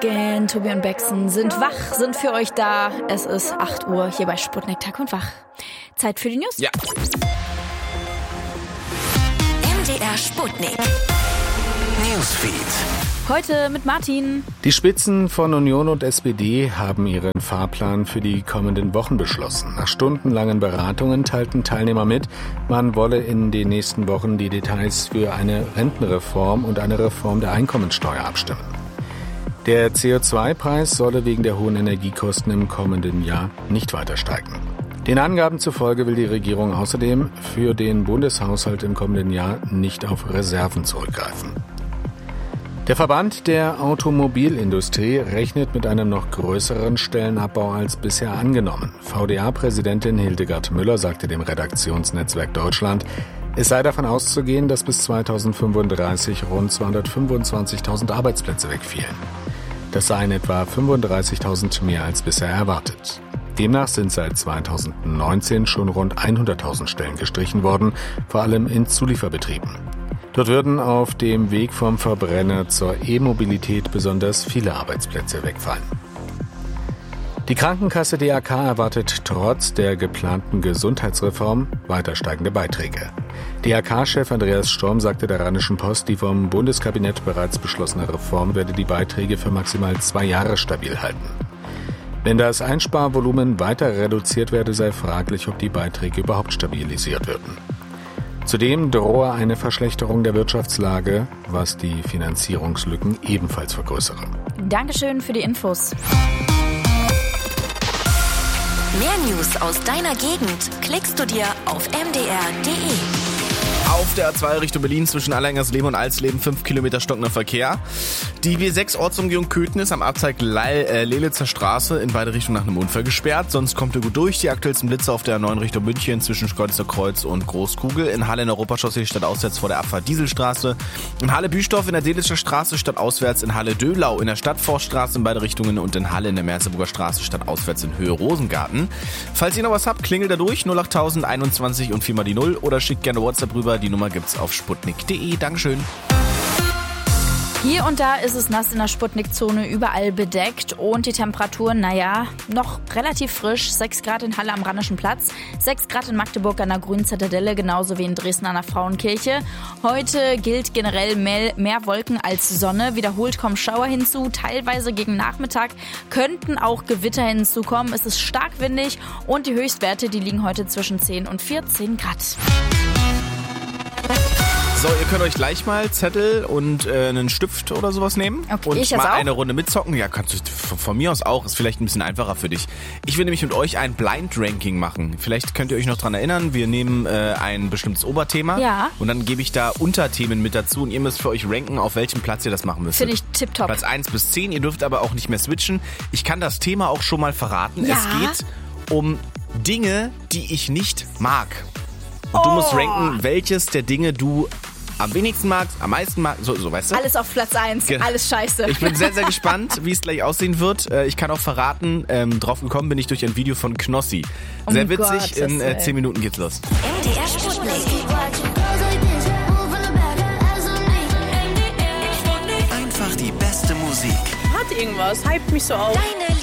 Weekend. Tobi und Bexen sind wach, sind für euch da. Es ist 8 Uhr hier bei Sputnik Tag und Wach. Zeit für die News? Ja. MDR Sputnik. Newsfeed. Heute mit Martin. Die Spitzen von Union und SPD haben ihren Fahrplan für die kommenden Wochen beschlossen. Nach stundenlangen Beratungen teilten Teilnehmer mit, man wolle in den nächsten Wochen die Details für eine Rentenreform und eine Reform der Einkommensteuer abstimmen. Der CO2-Preis solle wegen der hohen Energiekosten im kommenden Jahr nicht weiter steigen. Den Angaben zufolge will die Regierung außerdem für den Bundeshaushalt im kommenden Jahr nicht auf Reserven zurückgreifen. Der Verband der Automobilindustrie rechnet mit einem noch größeren Stellenabbau als bisher angenommen. VDA-Präsidentin Hildegard Müller sagte dem Redaktionsnetzwerk Deutschland, es sei davon auszugehen, dass bis 2035 rund 225.000 Arbeitsplätze wegfielen. Das seien etwa 35.000 mehr als bisher erwartet. Demnach sind seit 2019 schon rund 100.000 Stellen gestrichen worden, vor allem in Zulieferbetrieben. Dort würden auf dem Weg vom Verbrenner zur E-Mobilität besonders viele Arbeitsplätze wegfallen. Die Krankenkasse DAK erwartet trotz der geplanten Gesundheitsreform weiter steigende Beiträge. DAK-Chef Andreas Storm sagte der Rheinischen Post, die vom Bundeskabinett bereits beschlossene Reform werde die Beiträge für maximal 2 Jahre stabil halten. Wenn das Einsparvolumen weiter reduziert werde, sei fraglich, ob die Beiträge überhaupt stabilisiert würden. Zudem drohe eine Verschlechterung der Wirtschaftslage, was die Finanzierungslücken ebenfalls vergrößere. Dankeschön für die Infos. Mehr News aus deiner Gegend klickst du dir auf mdr.de. Auf der A2 Richtung Berlin zwischen Allerhengersleben und Alsleben 5 Kilometer stockender Verkehr. Die W6 Ortsumgehung Köthen ist am Abzweig Lelitzer Straße in beide Richtungen nach einem Unfall gesperrt. Sonst kommt ihr gut durch. Die aktuellsten Blitze auf der 9 Richtung München zwischen Schkeuditzer Kreuz und Großkugel. In Halle in der Europachaussee stadtauswärts vor der Abfahrt Dieselstraße. In Halle Büstorf in der Delitzscher Straße stadtauswärts. In Halle Döhlau in der Stadtforststraße in beide Richtungen. Und in Halle in der Merseburger Straße stadtauswärts in Höhe Rosengarten. Falls ihr noch was habt, klingelt da durch 08000 21 und 4 mal die 0 oder schickt gerne WhatsApp rüber. Die Nummer gibt's auf sputnik.de. Dankeschön. Hier und da ist es nass in der Sputnik-Zone, überall bedeckt und die Temperaturen, noch relativ frisch. 6 Grad in Halle am Rheinischen Platz, 6 Grad in Magdeburg an der Grünen Zitadelle, genauso wie in Dresden an der Frauenkirche. Heute gilt generell mehr Wolken als Sonne. Wiederholt kommen Schauer hinzu, teilweise gegen Nachmittag könnten auch Gewitter hinzukommen. Es ist stark windig und die Höchstwerte, die liegen heute zwischen 10 und 14 Grad. So, ihr könnt euch gleich mal Zettel und einen Stift oder sowas nehmen okay, und ich mal auch eine Runde mitzocken. Ja, kannst du von mir aus auch. Ist vielleicht ein bisschen einfacher für dich. Ich will nämlich mit euch ein Blind-Ranking machen. Vielleicht könnt ihr euch noch dran erinnern. Wir nehmen ein bestimmtes Oberthema und dann gebe ich da Unterthemen mit dazu und ihr müsst für euch ranken, auf welchem Platz ihr das machen müsst. Finde ich tipptopp. Platz 1 bis 10. Ihr dürft aber auch nicht mehr switchen. Ich kann das Thema auch schon mal verraten. Ja. Es geht um Dinge, die ich nicht mag. Und du musst ranken, welches der Dinge du am wenigsten magst, am meisten magst, so weißt du? Alles auf Platz 1, alles scheiße. Ich bin sehr, sehr gespannt, wie es gleich aussehen wird. Ich kann auch verraten, drauf gekommen bin ich durch ein Video von Knossi. Sehr witzig, in 10 Minuten geht's los. MDR Sputnik. Einfach die beste Musik. Hat irgendwas, hypt mich so auf. Deine